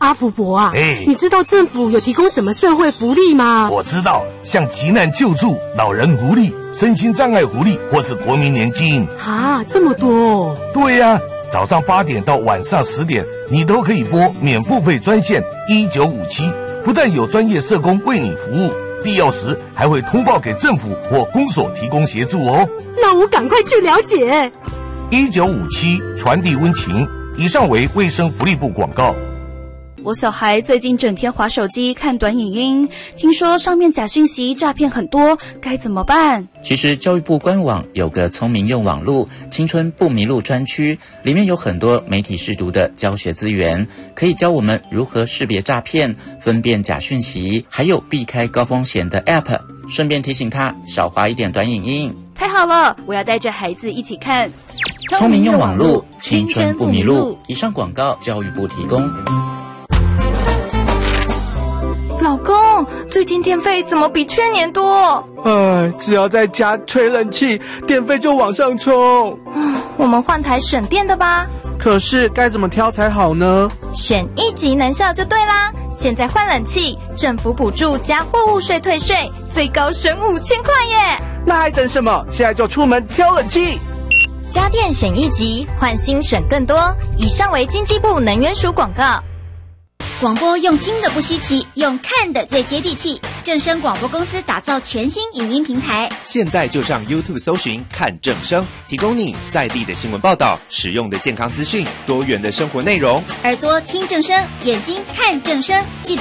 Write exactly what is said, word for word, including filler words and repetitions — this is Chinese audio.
阿福伯啊， 哎， 你知道政府有提供什么社会福利吗？ 我知道，像急难救助、老人福利、身心障碍福利，或是国民年金。 啊，这么多哦！ 对呀、啊，早上八点到晚上十点，你都可以拨免付费专线一九五七，不但有专业社工为你服务，必要时还会通报给政府或公所提供协助哦。 那我赶快去了解。 一九五七传递温情。以上为卫生福利部广告。 我小孩最近整天滑手机看短影音，听说上面假讯息诈骗很多，该怎么办？ 其实教育部官网有个聪明用网路青春不迷路专区，里面有很多媒体识读的教学资源，可以教我们如何识别诈骗、分辨假讯息，还有避开高风险的 App。 顺便提醒他少滑一点短影音。 太好了，我要带着孩子一起看聪明用网路青春不迷路。以上广告教育部提供。 老公，最近电费怎么比去年多？ 哎，只要在家吹冷气，电费就往上冲。 我们换台省电的吧。 可是该怎么挑才好呢？ 选一级能效就对啦。现在换冷气，政府补助加货物税退税，最高省五千块耶！ 那还等什么？现在就出门挑冷气。 家电选一级，换新省更多。以上为经济部能源署广告。 广播用听的不稀奇，用看的最接地气。正声广播公司打造全新影音平台， 现在就上 YouTube 搜寻看正声，提供你在地的新闻报道、实用的健康资讯、多元的生活内容。 耳朵听正声，眼睛看正声，记得